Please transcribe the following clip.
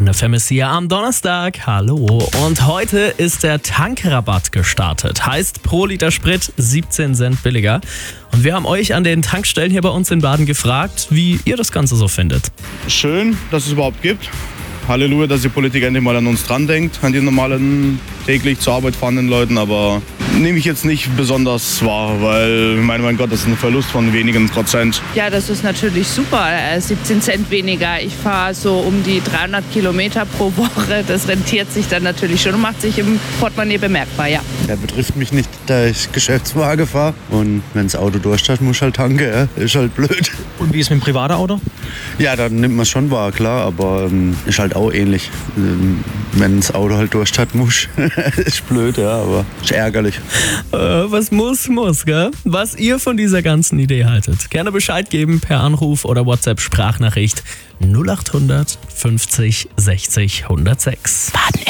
Baden FM ist hier am Donnerstag. Hallo. Und heute ist der Tankrabatt gestartet. Heißt pro Liter Sprit 17 Cent billiger. Und wir haben euch an den Tankstellen hier bei uns in Baden gefragt, wie ihr das Ganze so findet. Schön, dass es überhaupt gibt. Halleluja, dass die Politik endlich mal an uns dran denkt, an die normalen täglich zur Arbeit fahrenden Leuten, aber nehme ich jetzt nicht besonders wahr, weil, mein Gott, das ist ein Verlust von wenigen Prozent. Ja, das ist natürlich super. 17 Cent weniger. Ich fahre so um die 300 Kilometer pro Woche. Das rentiert sich dann natürlich schon und macht sich im Portemonnaie bemerkbar, ja. Der betrifft mich nicht, da ich Geschäftswagen fahre. Und wenn das Auto durchsteht, muss ich halt tanken. Ja. Ist halt blöd. Und wie ist mit dem privaten Auto? Ja, dann nimmt man es schon wahr, klar. Aber ist halt auch ähnlich. Wenn das Auto halt durchsteht, muss. Ist blöd, ja, aber ist ärgerlich. Was muss, gell? Was ihr von dieser ganzen Idee haltet. Gerne Bescheid geben per Anruf oder WhatsApp-Sprachnachricht 0800 50 60 106. Baden